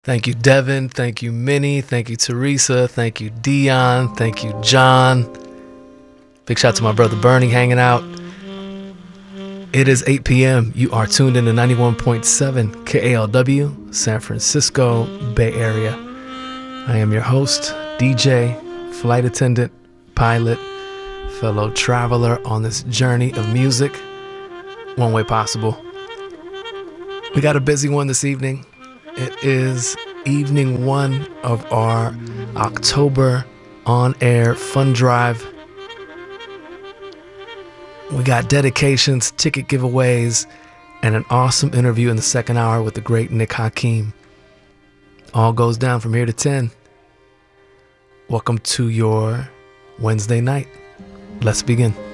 Thank you, Devin. Thank you, Minnie. Thank you, Teresa. Thank you, Dion. Thank you, John. Big shout out to my brother Bernie hanging out. It is 8 p.m. You are tuned in to 91.7 KALW, San Francisco Bay Area. I am your host, DJ, flight attendant, pilot, fellow traveler on this journey of music, one way possible. We got a busy one this evening. It is evening one of our October on-air fun drive. We got dedications, ticket giveaways, and an awesome interview in the second hour with the great Nick Hakim. All goes down from here to 10. Welcome to your Wednesday night. Let's begin.